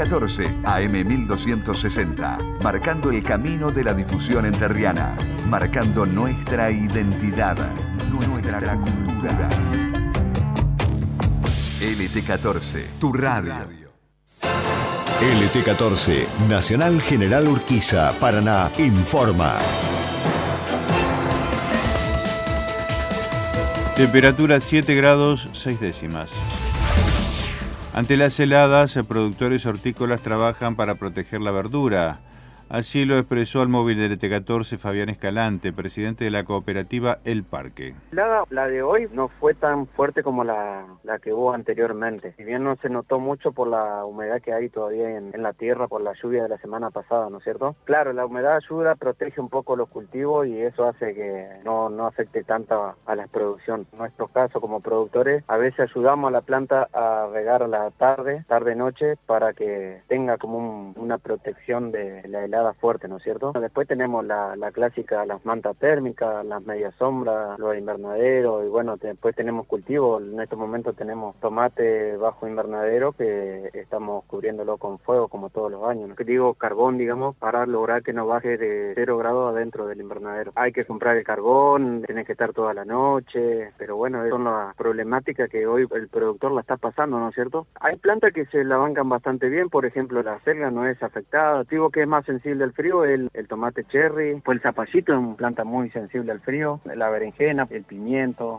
LT14 AM 1260, marcando el camino de la difusión entrerriana, marcando nuestra identidad, nuestra cultura. LT14, tu radio. LT14, Nacional General Urquiza, Paraná, informa. Temperatura 7 grados 6 décimas. Ante las heladas, productores hortícolas trabajan para proteger la verdura. Así lo expresó al móvil del LT14 Fabián Escalante, presidente de la cooperativa El Parque. La de hoy no fue tan fuerte como la que hubo anteriormente. Si bien no se notó mucho por la humedad que hay todavía en la tierra por la lluvia de la semana pasada, ¿no es cierto? Claro, la humedad ayuda, protege un poco los cultivos y eso hace que no afecte tanto a la producción. En nuestro caso, como productores, a veces ayudamos a la planta a regar a la tarde-noche, para que tenga como una protección de la helada fuerte, ¿no es cierto? Después tenemos la clásica, las mantas térmicas, las medias sombras, los invernaderos, y bueno, después tenemos cultivos. En estos momentos tenemos tomate bajo invernadero que estamos cubriéndolo con fuego como todos los años, ¿no? Que digo carbón, digamos, para lograr que no baje de 0 grados adentro del invernadero. Hay que comprar el carbón, tiene que estar toda la noche, pero bueno, son las problemáticas que hoy el productor la está pasando, ¿no es cierto? Hay plantas que se la bancan bastante bien, por ejemplo, la selga no es afectada. Digo que es más sensible al frío, el tomate cherry, pues el zapallito es una planta muy sensible al frío, la berenjena, el pimiento.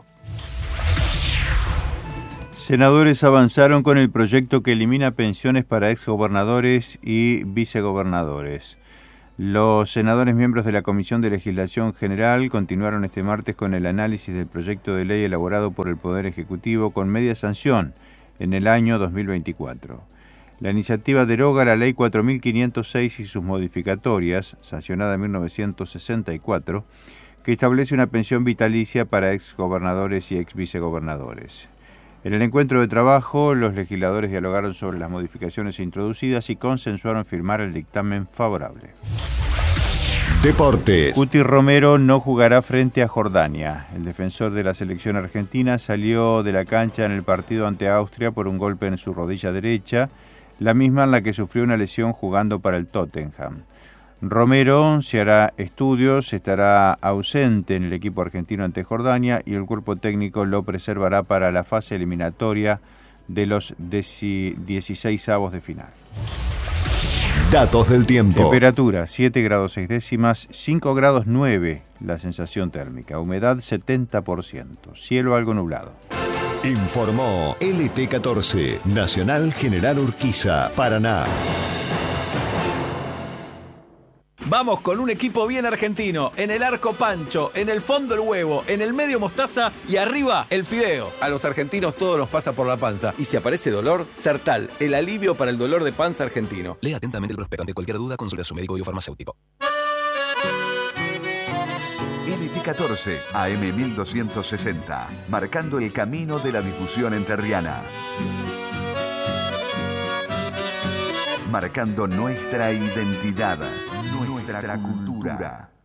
Senadores avanzaron con el proyecto que elimina pensiones para exgobernadores y vicegobernadores. Los senadores miembros de la Comisión de Legislación General continuaron este martes con el análisis del proyecto de ley elaborado por el Poder Ejecutivo con media sanción en el año 2024. La iniciativa deroga la Ley 4506 y sus modificatorias, sancionada en 1964, que establece una pensión vitalicia para exgobernadores y exvicegobernadores. En el encuentro de trabajo, los legisladores dialogaron sobre las modificaciones introducidas y consensuaron firmar el dictamen favorable. Deportes. Cuti Romero no jugará frente a Jordania. El defensor de la selección argentina salió de la cancha en el partido ante Austria por un golpe en su rodilla derecha, la misma en la que sufrió una lesión jugando para el Tottenham. Romero se hará estudios, estará ausente en el equipo argentino ante Jordania y el cuerpo técnico lo preservará para la fase eliminatoria de los 16avos de final. Datos del tiempo. Temperatura 7 grados 6 décimas, 5 grados 9 la sensación térmica, humedad 70%, cielo algo nublado. Informó LT14, Nacional General Urquiza, Paraná. Vamos con un equipo bien argentino. En el arco Pancho, en el fondo el huevo, en el medio mostaza y arriba el fideo. A los argentinos todo nos pasa por la panza. Y si aparece dolor, Sertal, el alivio para el dolor de panza argentino. Lea atentamente el prospecto. Ante cualquier duda, consulte a su médico y o farmacéutico. LT14 AM 1260, marcando el camino de la difusión entrerriana. Marcando nuestra identidad, nuestra cultura.